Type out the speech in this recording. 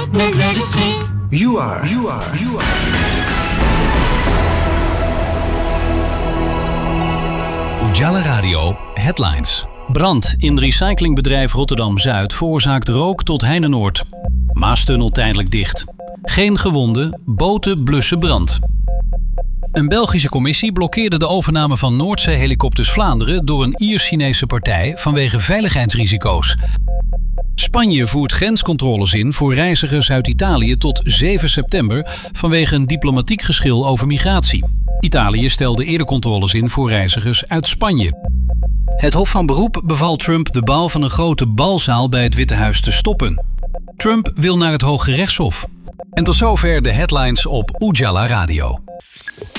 met Radio C. You are. Ujala Radio Headlines. Brand in recyclingbedrijf Rotterdam-Zuid veroorzaakt rook tot Heinenoord. Maastunnel tijdelijk dicht. Geen gewonden, boten blussen brand. Een Belgische commissie blokkeerde de overname van Noordzee-helikopters Vlaanderen door een Iers-Chinese partij vanwege veiligheidsrisico's. Spanje voert grenscontroles in voor reizigers uit Italië tot 7 september vanwege een diplomatiek geschil over migratie. Italië stelde eerder controles in voor reizigers uit Spanje. Het Hof van Beroep beval Trump de bouw van een grote balzaal bij het Witte Huis te stoppen. Trump wil naar het Hoge Rechtshof. En tot zover de headlines op Ujala Radio.